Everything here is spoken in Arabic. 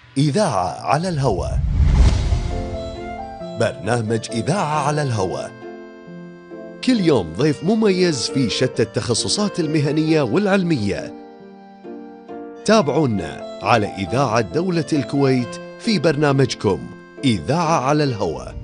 إذاعة على الهواء. برنامج إذاعة على الهواء، كل يوم ضيف مميز في شتى التخصصات المهنية والعلمية. تابعونا على إذاعة دولة الكويت في برنامجكم إذاعة على الهواء.